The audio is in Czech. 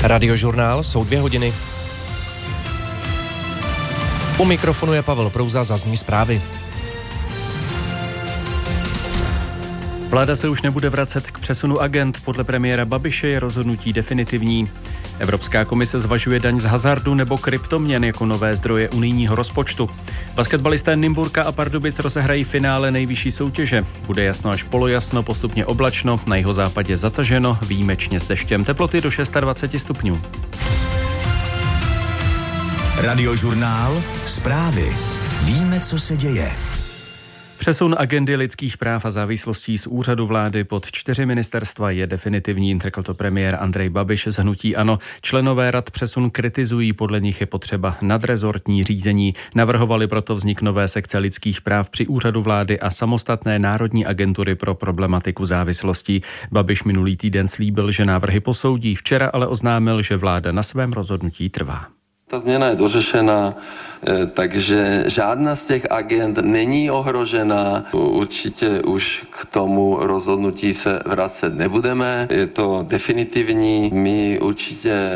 Radiožurnál, jsou 2 hodiny. U mikrofonu je Pavel Prouza, zazní zprávy. Vláda se už nebude vracet k přesunu agend. Podle premiéra Babiše je rozhodnutí definitivní. Evropská komise zvažuje daň z hazardu nebo kryptoměn jako nové zdroje unijního rozpočtu. Basketbalisté Nymburka a Pardubic rozehrají finále nejvyšší soutěže. Bude jasno až polojasno, postupně oblačno, na jihozápadě zataženo, výjimečně s deštěm. Teploty do 26 stupňů. Radiožurnál, zprávy. Víme, co se děje. Přesun agendy lidských práv a závislostí z úřadu vlády pod 4 ministerstva je definitivní, řekl to premiér Andrej Babiš z hnutí ANO. Členové rad přesun kritizují, podle nich je potřeba nadrezortní řízení. Navrhovali proto vznik nové sekce lidských práv při úřadu vlády a samostatné národní agentury pro problematiku závislostí. Babiš minulý týden slíbil, že návrhy posoudí. Včera ale oznámil, že vláda na svém rozhodnutí trvá. Ta změna je dořešena, takže žádná z těch agend není ohrožena. Určitě už k tomu rozhodnutí se vracet nebudeme. Je to definitivní. My určitě